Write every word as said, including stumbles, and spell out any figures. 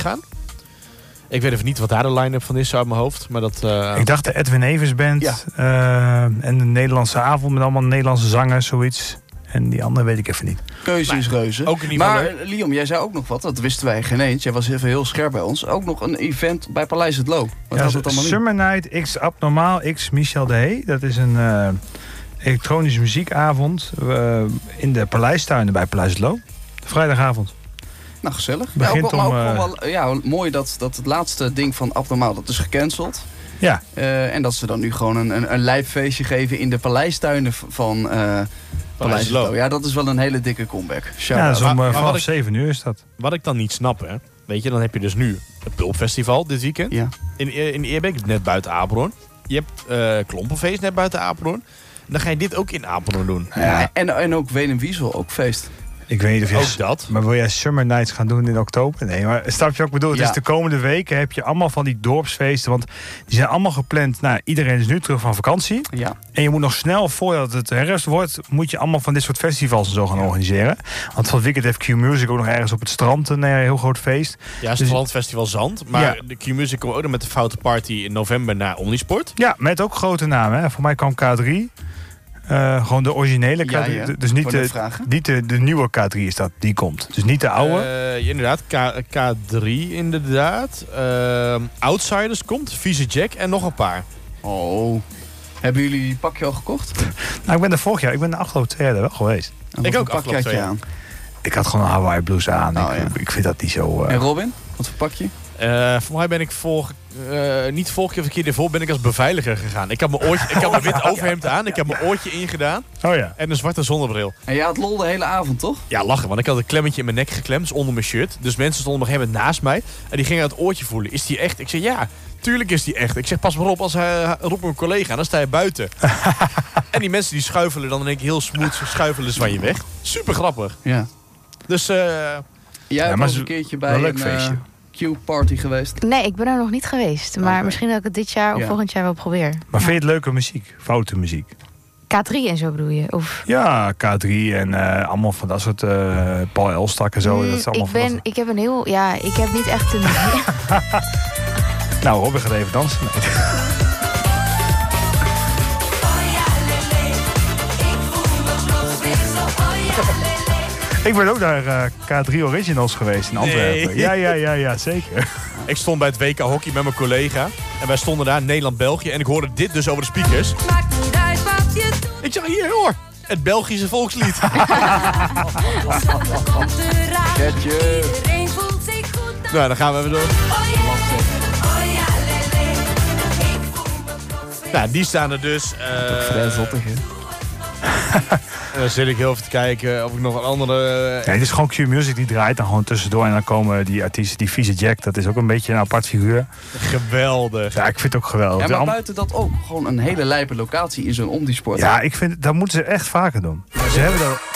gaan. Ik weet even niet wat daar de line-up van is uit mijn hoofd. Maar dat, uh... Ik dacht de Edwin Evers Band. Ja. Uh, en de Nederlandse avond met allemaal Nederlandse zangers, zoiets. En die andere weet ik even niet. Keuze is reuze. Ook in maar geval... Liam, jij zei ook nog wat. Dat wisten wij geen eens. Jij was even heel scherp bij ons. Ook nog een event bij Paleis het Loo. Wat ja, was het allemaal Summer Night X Abnormaal X Michel de Hey. Dat is een uh, elektronische muziekavond uh, in de Paleistuinen bij Paleis het Loo. Vrijdagavond. Nou, gezellig. Begint ja, ook, om, maar ook uh, wel, ja, mooi dat, dat het laatste ding van Abnormaal, dat is gecanceld. Ja. Uh, en dat ze dan nu gewoon een, een, een live feestje geven in de Paleistuinen van uh, Paleis het Loo. Ja, dat is wel een hele dikke comeback. Shout ja, zo'n uh, vanaf ik, zeven uur is dat. Wat ik dan niet snap, hè. Weet je, dan heb je dus nu het Pulpfestival dit weekend. Ja. In, in Eerbeek, net buiten Apeldoorn. Je hebt uh, Klompenfeest net buiten Apeldoorn. Dan ga je dit ook in Apeldoorn doen. Ja. Ja, en, en ook Ween en Wiesel, ook feest. Ik weet niet of je... Ook dat. Maar wil jij Summer Nights gaan doen in oktober? Nee, maar snap je wat ik bedoel? Ja. Dus de komende weken heb je allemaal van die dorpsfeesten. Want die zijn allemaal gepland. Nou, iedereen is nu terug van vakantie. Ja. En je moet nog snel, voordat het herfst wordt, moet je allemaal van dit soort festivals en zo gaan ja. organiseren. Want van het weekend heeft Q-Music ook nog ergens op het strand een heel groot feest. Ja, het is dus... het Festival Zand. Maar ja. de Q-Music komt ook nog met de Foute Party in november naar Omnisport. Ja, met ook grote namen. Hè. Voor mij kwam K drie. Uh, gewoon de originele K drie. Ja, ja. Dus niet, de, niet de, de nieuwe K drie is dat, die komt. Dus niet de oude. Uh, inderdaad, K, K drie inderdaad. Uh, Outsiders komt, Vieze Jack en nog een paar. Oh. Hebben jullie die pakje al gekocht? Nou, ik ben er vorig jaar, ik ben de afgelopen twee jaar er wel geweest. Ik ook afgelopen twee jaar. Aan? Ik had gewoon een Hawaii blouse aan. Oh, ik, ja. ik vind dat niet zo... Uh... En Robin, wat voor pakje? Uh, voor mij ben ik voor, uh, niet vorige keer of een keer ervoor ben ik als beveiliger gegaan. Ik had mijn oortje, ik had mijn wit overhemd aan, ik heb mijn oortje ingedaan oh, ja. en een zwarte zonnebril. En jij had lol de hele avond, toch? Ja, lachen, want ik had een klemmetje in mijn nek geklemd, dus onder mijn shirt. Dus mensen stonden op een gegeven moment naast mij en die gingen het oortje voelen. Is die echt? Ik zeg ja, tuurlijk is die echt. Ik zeg pas maar op, als hij roept mijn collega, dan sta je buiten. En die mensen die schuifelen dan denk ik heel smooth, schuifelen ze van je weg. Super grappig. Ja. Dus uh, jij ja, hebt maar al een keertje bij een, een feestje. Q-party geweest? Nee, ik ben er nog niet geweest. Maar okay. misschien dat ik het dit jaar of ja. volgend jaar wel probeer. Maar ja. vind je het leuke muziek? Foute muziek? K drie en zo bedoel je? Of... Ja, K drie en uh, allemaal van dat soort uh, Paul Elstak en zo. Mm, dat is allemaal ik, ben, van ik heb een heel... Ja, ik heb niet echt een... nou, Robin gaat even dansen. Nee. Ik ben ook naar uh, K drie Originals geweest in Antwerpen. Nee. Ja, ja, ja, ja, zeker. Ik stond bij het W K hockey met mijn collega. En wij stonden daar, Nederland-België. En ik hoorde dit dus over de speakers. Ik zeg, hier hoor, het Belgische volkslied. Getje. Nou, dan gaan we even door. Nou, die staan er dus. Uh, Toch vrij zottig, hè? En dan zit ik heel even te kijken of ik nog een andere... Nee, het is gewoon Q-Music die draait dan gewoon tussendoor. En dan komen die artiesten, die Vieze Jack, dat is ook een beetje een apart figuur. Geweldig. Ja, ik vind het ook geweldig. Ja, maar buiten dat ook gewoon een hele lijpe locatie in zo'n Omnisport. Ja, ik vind, dat moeten ze echt vaker doen. Ze hebben er